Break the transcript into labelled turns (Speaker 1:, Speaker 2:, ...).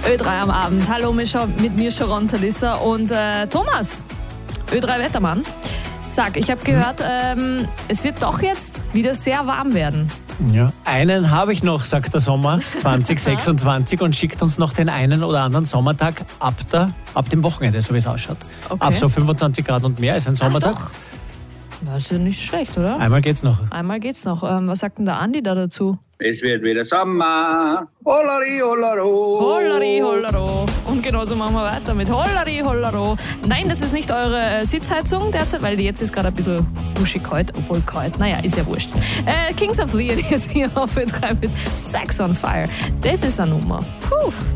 Speaker 1: Ö3 am Abend. Hallo mit mir Sharon Talissa und Thomas, Ö3 Wettermann. Sag, ich habe gehört, es wird doch jetzt wieder sehr warm werden.
Speaker 2: Ja, einen habe ich noch, sagt der Sommer 2026 und schickt uns noch den einen oder anderen Sommertag ab dem Wochenende, so wie es ausschaut.
Speaker 1: Okay.
Speaker 2: Ab so 25 Grad und mehr ist ein Sommertag.
Speaker 1: Ach doch. Das ist ja nicht schlecht, oder?
Speaker 2: Einmal geht's noch.
Speaker 1: Was sagt denn der Andi da dazu?
Speaker 3: Es wird wieder Sommer. Hollari, hollaro.
Speaker 1: Hollari, hollaro. Und genauso machen wir weiter mit Hollari, hollaro. Nein, das ist nicht eure Sitzheizung derzeit, weil jetzt ist gerade ein bisschen buschig kalt, obwohl kalt. Naja, ist ja wurscht. Kings of Leon ist hier auf Ö3 mit Sex on Fire. Das ist eine Nummer. Puh.